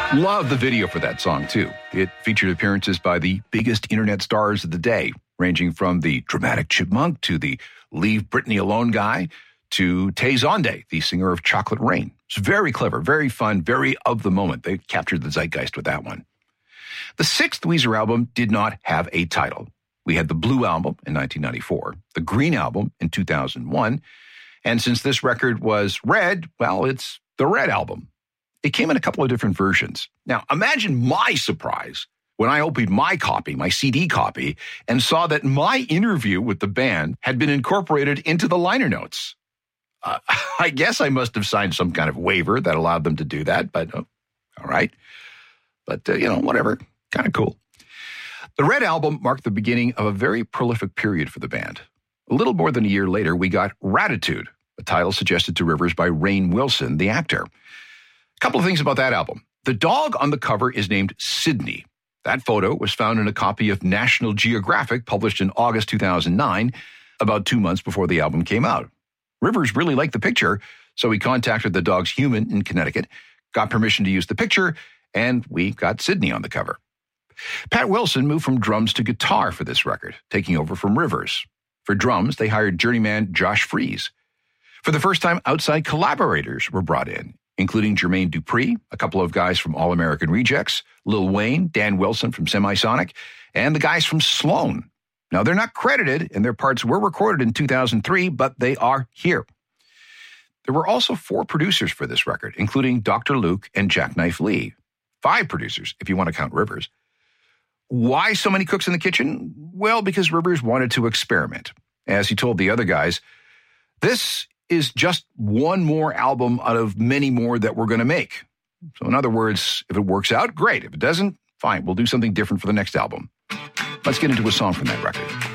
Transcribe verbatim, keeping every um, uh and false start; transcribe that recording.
Love the video for that song, too. It featured appearances by the biggest internet stars of the day, ranging from the dramatic Chipmunk to the Leave Britney Alone guy to Tay Zonday, the singer of Chocolate Rain. It's very clever, very fun, very of the moment. They captured the zeitgeist with that one. The sixth Weezer album did not have a title. We had the Blue Album in nineteen ninety-four, the Green Album in two thousand one, and since this record was red, well, it's the Red Album. It came in a couple of different versions. Now, imagine my surprise when I opened my copy, my C D copy, and saw that my interview with the band had been incorporated into the liner notes. Uh, I guess I must have signed some kind of waiver that allowed them to do that, but oh, all right. But, uh, you know, whatever. Kind of cool. The Red Album marked the beginning of a very prolific period for the band. A little more than a year later, we got Raditude, a title suggested to Rivers by Rainn Wilson, the actor. A couple of things about that album. The dog on the cover is named Sydney. That photo was found in a copy of National Geographic published in August two thousand nine, about two months before the album came out. Rivers really liked the picture, so he contacted the dog's human in Connecticut, got permission to use the picture, and we got Sydney on the cover. Pat Wilson moved from drums to guitar for this record, taking over from Rivers. For drums, they hired journeyman Josh Freese. For the first time, outside collaborators were brought in, including Jermaine Dupri, a couple of guys from All American Rejects, Lil Wayne, Dan Wilson from Semisonic, and the guys from Sloan. Now, they're not credited, and their parts were recorded in two thousand three, but they are here. There were also four producers for this record, including Doctor Luke and Jackknife Lee. Five producers, if you want to count Rivers. Why so many cooks in the kitchen? Well, because Rivers wanted to experiment. As he told the other guys, this is just one more album out of many more that we're going to make. So in other words, if it works out, great. If it doesn't, fine. We'll do something different for the next album. Let's get into a song from that record.